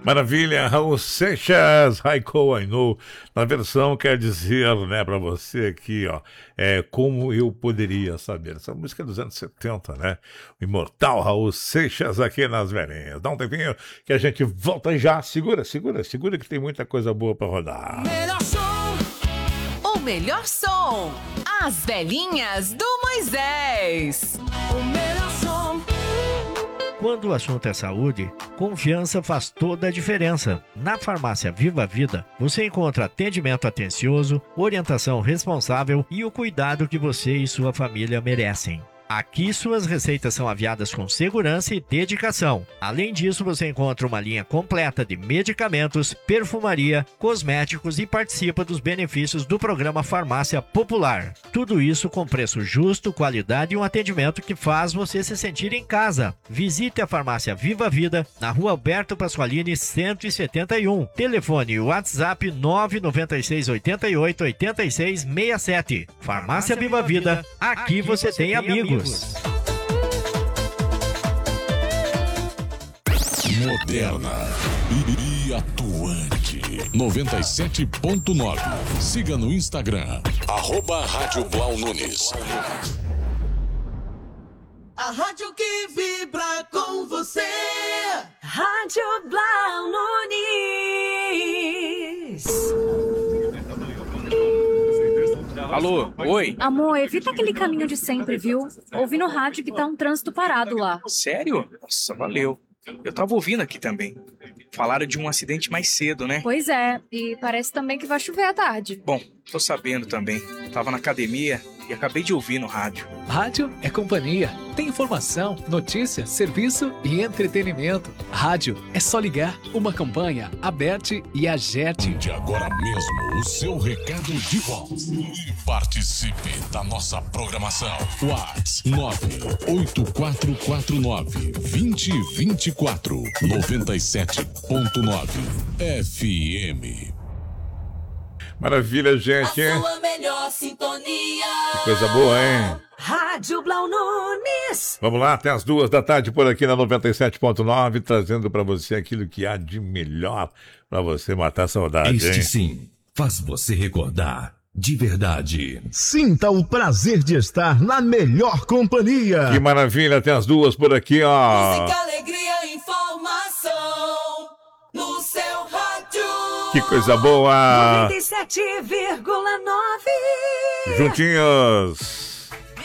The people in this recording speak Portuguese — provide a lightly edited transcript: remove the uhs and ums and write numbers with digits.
Maravilha, Raul Seixas, Haikou I Know, na versão quer dizer, né, pra você aqui, ó, como eu poderia saber. Essa música é dos anos 70, né? O imortal Raul Seixas aqui nas velhinhas. Dá um tempinho que a gente volta já. Segura que tem muita coisa boa pra rodar. Melhor som, o melhor som, as velhinhas do Moisés. O melhor som. Quando o assunto é saúde, confiança faz toda a diferença. Na Farmácia Viva a Vida, você encontra atendimento atencioso, orientação responsável e o cuidado que você e sua família merecem. Aqui suas receitas são aviadas com segurança e dedicação. Além disso, você encontra uma linha completa de medicamentos, perfumaria, cosméticos e participa dos benefícios do programa Farmácia Popular. Tudo isso com preço justo, qualidade e um atendimento que faz você se sentir em casa. Visite a Farmácia Viva a Vida, na Rua Alberto Pasqualini 171. Telefone e WhatsApp 996 88 86 67. Farmácia Viva a Vida, aqui você tem amigos. Moderna e atuante. 97.9. Siga no Instagram, @Rádio Blau Nunes. A rádio que vibra com você. Rádio Blau Nunes. Alô, oi? Amor, evita aquele caminho de sempre, viu? Ouvi no rádio que tá um trânsito parado lá. Sério? Nossa, valeu. Eu tava ouvindo aqui também. Falaram de um acidente mais cedo, né? Pois é, e parece também que vai chover à tarde. Bom, tô sabendo também. Tava na academia e acabei de ouvir no rádio. Rádio é companhia. Tem informação, notícia, serviço e entretenimento. Rádio é só ligar. Uma campanha Aberte e Agerte. De agora mesmo o seu recado de volta. E participe da nossa programação. WhatsApp 98449-2024 97.9 FM. Maravilha, gente, hein? A sua melhor sintonia. Que coisa boa, hein? Rádio Blau Nunes. Vamos lá, até as 2h por aqui na 97.9, trazendo pra você aquilo que há de melhor pra você matar a saudade, Este hein? sim faz você recordar de verdade. Sinta o prazer de estar na melhor companhia. Que maravilha, até as 2 por aqui, ó. Música, alegria, informação no seu rádio. Que coisa boa. 97,9. Juntinhos.